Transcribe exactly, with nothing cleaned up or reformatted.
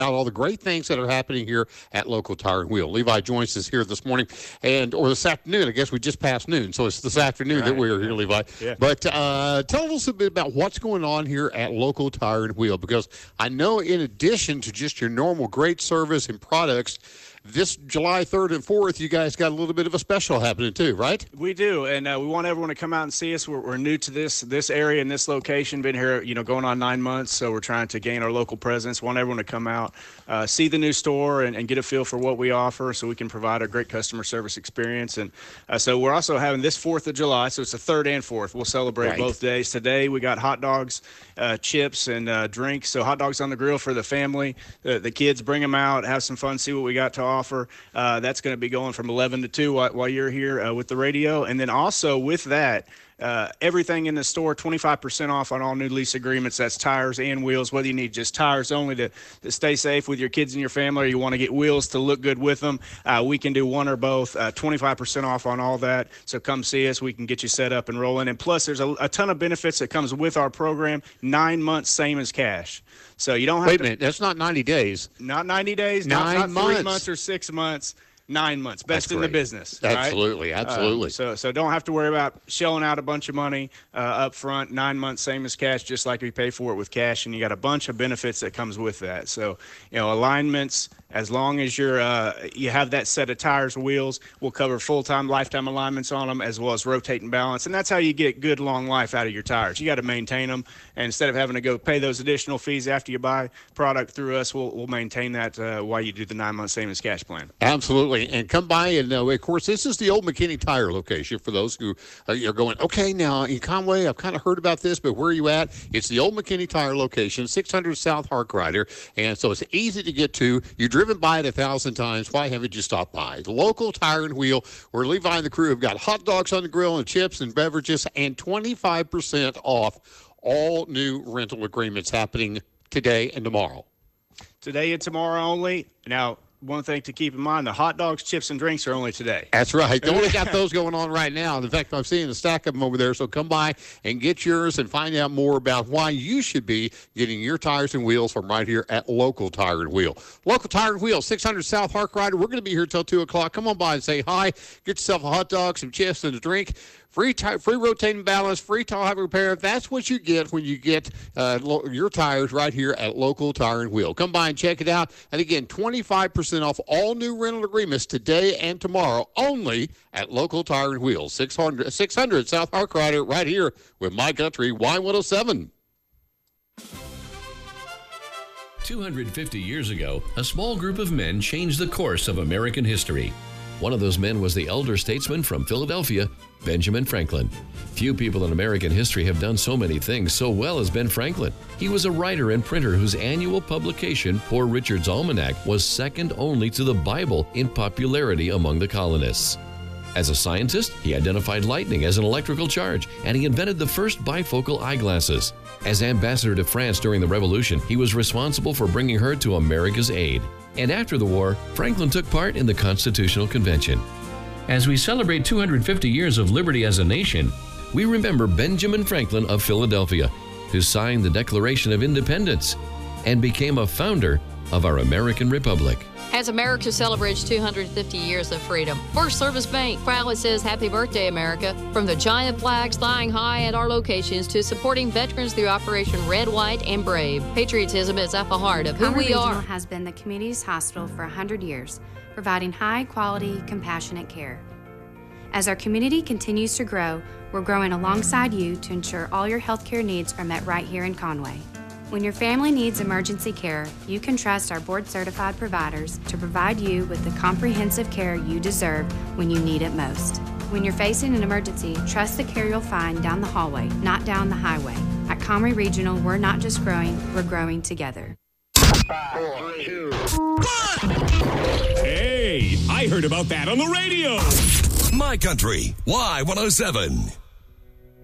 all the great things that are happening here at Local Tire and Wheel. Levi joins us here this morning, and or this afternoon. I guess we just passed noon, so it's this afternoon right. that we're here, Levi. Yeah. But uh, tell us a bit about what's going on here at Local Tire and Wheel, because I know in addition to just your normal great service and products, this July third and fourth, you guys got a little bit of a special happening too, right? We do, and uh, we want everyone to come out and see us. We're, we're new to this this area and this location. Been here, you know, going on nine months, so we're trying to gain our local presence. Want everyone to come out, uh, see the new store, and, and get a feel for what we offer, so we can provide a great customer service experience. And uh, so we're also having this fourth of July, so it's the third and fourth. We'll celebrate right. both days. Today we got hot dogs, uh, chips, and uh, drinks. So hot dogs on the grill for the family. The, the kids, bring them out, have some fun, see what we got to offer. Uh, that's going to be going from eleven to two while, while you're here uh, with the radio. And then also with that, uh, everything in the store, twenty-five percent off on all new lease agreements. That's tires and wheels, whether you need just tires only to, to stay safe with your kids and your family, or you want to get wheels to look good with them. Uh, we can do one or both, uh, twenty-five percent off on all that. So come see us. We can get you set up and rolling. And plus, there's a, a ton of benefits that comes with our program. Nine months, same as cash. So you don't have Wait to. Wait a minute. That's not ninety days. Not ninety days. Nine not, not months. three months or six months. Nine months. Best That's in great. the business. Absolutely. Right? Absolutely. Uh, so so don't have to worry about shelling out a bunch of money uh, up front. Nine months, same as cash, just like we pay for it with cash. And you got a bunch of benefits that comes with that. So, you know, alignments, as long as you're uh, you have that set of tires, wheels, we'll cover full-time, lifetime alignments on them, as well as rotate and balance. And that's how you get good long life out of your tires. You got to maintain them. And instead of having to go pay those additional fees after you buy product through us, we'll, we'll maintain that uh, while you do the nine-month same as cash plan. Absolutely. And come by, and uh, of course, this is the old McKinney Tire location for those who uh, are going, okay, now in Conway, I've kind of heard about this, but where are you at? It's the old McKinney Tire location, six hundred South Harkrider. And so it's easy to get to. You're driven by it a thousand times. Why haven't you stopped by? The Local Tire and Wheel, where Levi and the crew have got hot dogs on the grill and chips and beverages, and twenty-five percent off all new rental agreements happening today and tomorrow. Today and tomorrow only. Now, one thing to keep in mind, the hot dogs, chips, and drinks are only today. That's right. They only got those going on right now. In fact, I'm seeing a stack of them over there. So come by and get yours and find out more about why you should be getting your tires and wheels from right here at Local Tire and Wheel. Local Tire and Wheel, six hundred South Harkrider. We're going to be here till two o'clock. Come on by and say hi. Get yourself a hot dog, some chips, and a drink. Free t- free rotating balance, free tire repair. That's what you get when you get uh, lo- your tires right here at Local Tire and Wheel. Come by and check it out. And again, twenty-five percent off all new rental agreements today and tomorrow, only at Local Tire and Wheel. six hundred, six hundred South Harkrider, right here with My Country Y one oh seven. two hundred fifty years ago, a small group of men changed the course of American history. One of those men was the elder statesman from Philadelphia, Benjamin Franklin. Few people in American history have done so many things so well as Ben Franklin. He was a writer and printer whose annual publication, Poor Richard's Almanac, was second only to the Bible in popularity among the colonists. As a scientist, he identified lightning as an electrical charge, and he invented the first bifocal eyeglasses. As ambassador to France during the Revolution, he was responsible for bringing her to America's aid. And after the war, Franklin took part in the Constitutional Convention. As we celebrate two hundred fifty years of liberty as a nation, we remember Benjamin Franklin of Philadelphia, who signed the Declaration of Independence and became a founder of our American Republic. As America celebrates two hundred fifty years of freedom, First Service Bank proudly says happy birthday, America. From the giant flags flying high at our locations to supporting veterans through Operation Red, White, and Brave, patriotism is at the heart of who Conway we are. Regional has been the community's hospital for one hundred years, providing high-quality, compassionate care. As our community continues to grow, we're growing alongside you to ensure all your healthcare needs are met right here in Conway. When your family needs emergency care, you can trust our board-certified providers to provide you with the comprehensive care you deserve when you need it most. When you're facing an emergency, trust the care you'll find down the hallway, not down the highway. At Conway Regional, we're not just growing, we're growing together. Five, four, two, one. Hey, I heard about that on the radio. My Country Y one oh seven.